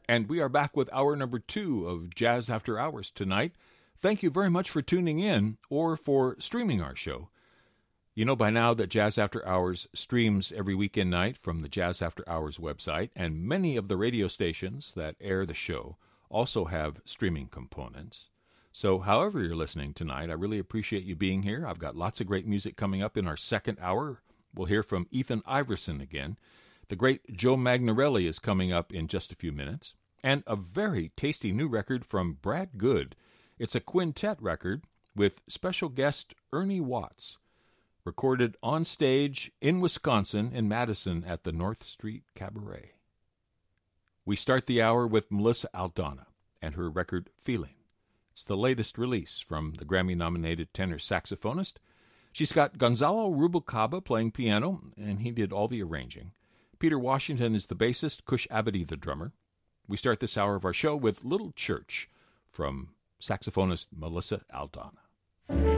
And we are back with hour number 2 of Jazz After Hours tonight. Thank you very much for tuning in or for streaming our show. You know by now that Jazz After Hours streams every weekend night from the Jazz After Hours website, and many of the radio stations that air the show also have streaming components. So however you're listening tonight, I really appreciate you being here. I've got lots of great music coming up in our second hour. We'll hear from Ethan Iverson again. The great Joe Magnarelli is coming up in just a few minutes. And a very tasty new record from Brad Good. It's a quintet record with special guest Ernie Watts, recorded on stage in Wisconsin, in Madison, at the North Street Cabaret. We start the hour with Melissa Aldana and her record Feeling. It's the latest release from the Grammy-nominated tenor saxophonist. She's got Gonzalo Rubalcaba playing piano, and he did all the arranging. Peter Washington is the bassist, Cush Abadi the drummer. We start this hour of our show with Little Church from saxophonist Melissa Aldana.